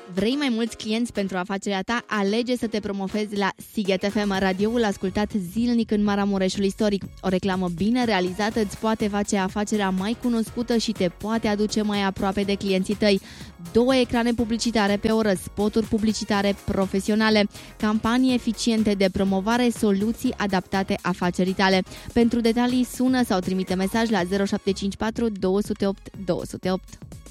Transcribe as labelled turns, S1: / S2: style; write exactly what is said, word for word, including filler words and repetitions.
S1: Vrei mai mulți clienți pentru afacerea ta? Alege să te promovezi la Sighet F M, radioul ascultat zilnic în Maramureșul istoric. O reclamă bine realizată îți poate face afacerea mai cunoscută și te poate aduce mai aproape de clienții tăi. Două ecrane publicitare pe oră, spoturi publicitare profesionale, campanii eficiente de promovare, soluții adaptate afacerii tale. Pentru detalii sună sau trimite mesaj la zero șapte cinci patru doi zero opt doi zero opt.